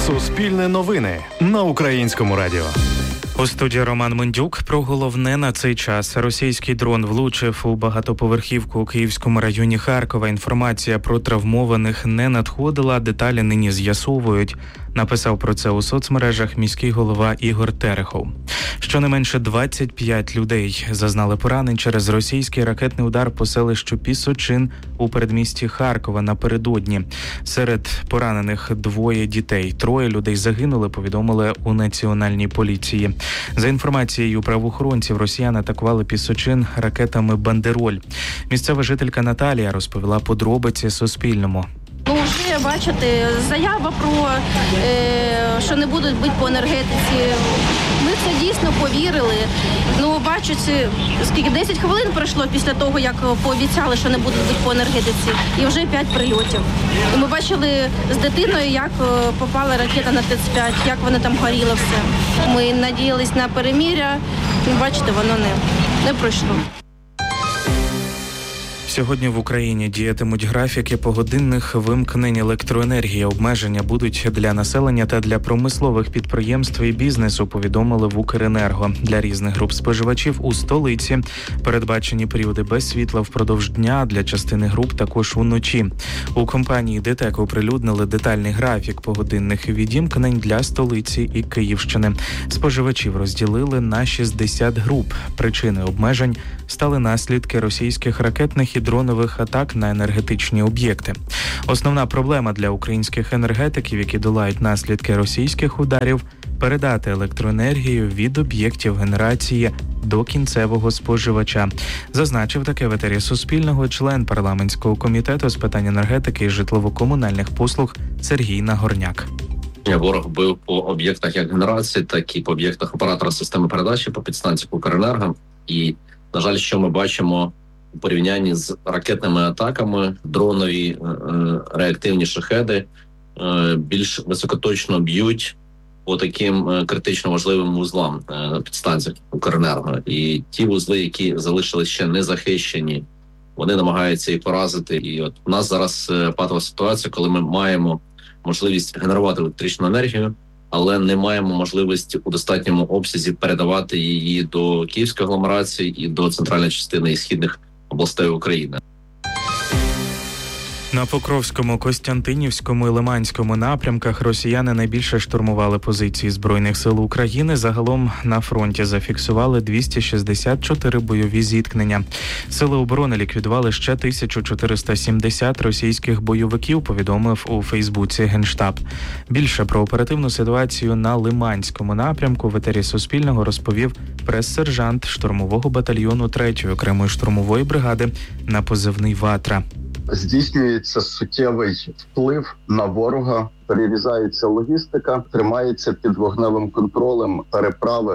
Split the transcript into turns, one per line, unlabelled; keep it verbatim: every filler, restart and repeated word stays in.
Суспільне новини на Українському радіо.
У студії Роман Мендюк. Про головне на цей час. Російський дрон влучив у багатоповерхівку у Київському районі Харкова. Інформація про травмованих не надходила, деталі нині з'ясовують. Написав про це у соцмережах міський голова Ігор Терехов. Щонайменше двадцять п'ять людей зазнали поранень через російський ракетний удар по селищу Пісочин у передмісті Харкова напередодні. Серед поранених двоє дітей. Троє людей загинули, повідомили у Національній поліції. За інформацією правоохоронців, росіяни атакували Пісочин ракетами «Бандероль». Місцева жителька Наталія розповіла подробиці Суспільному.
Ну, вже, бачите, заява про, е, що не будуть бити по енергетиці. Ми в це дійсно повірили. Ну, бачите, скільки, десять хвилин пройшло після того, як пообіцяли, що не будуть бити по енергетиці. І вже п'ять прильотів. І ми бачили з дитиною, як попала ракета на Т Ц п'ять, як воно там горіло все. Ми надіялись на перемир'я, ну, бачите, воно не, не пройшло.
Сьогодні в Україні діятимуть графіки погодинних вимкнень електроенергії. Обмеження будуть для населення та для промислових підприємств і бізнесу, повідомили в Укренерго. Для різних груп споживачів у столиці передбачені періоди без світла впродовж дня, для частини груп також уночі. У компанії ДТЕК оприлюднили детальний графік погодинних відімкнень для столиці і Київщини. Споживачів розділили на шістдесят груп. Причини обмежень стали наслідки російських ракетних і дронових атак на енергетичні об'єкти. Основна проблема для українських енергетиків, які долають наслідки російських ударів, передати електроенергію від об'єктів генерації до кінцевого споживача. Зазначив таке в етері Суспільного член парламентського комітету з питань енергетики і житлово-комунальних послуг Сергій Нагорняк.
Ворог бив по об'єктах як генерації, так і по об'єктах оператора системи передачі, по підстанції Укренерго. І, на жаль, що ми бачимо у порівнянні з ракетними атаками, дронові е, реактивні шахеди е, більш високоточно б'ють по таким е, критично важливим вузлам е, підстанцій Укренерго. І ті вузли, які залишились ще не захищені, вони намагаються їх поразити. І от у нас зараз е, патова ситуація, коли ми маємо можливість генерувати електричну енергію, але не маємо можливості у достатньому обсязі передавати її до Київської агломерації і до центральної частини і східних областей України.
На Покровському, Костянтинівському і Лиманському напрямках росіяни найбільше штурмували позиції Збройних сил України. Загалом на фронті зафіксували двісті шістдесят чотири бойові зіткнення. Сили оборони ліквідували ще тисячу чотириста сімдесят російських бойовиків, повідомив у Фейсбуці Генштаб. Більше про оперативну ситуацію на Лиманському напрямку в етері Суспільного розповів прес-сержант штурмового батальйону третьої окремої штурмової бригади на позивний «Ватра».
Здійснюється суттєвий вплив на ворога, перерізається логістика, тримається під вогневим контролем переправи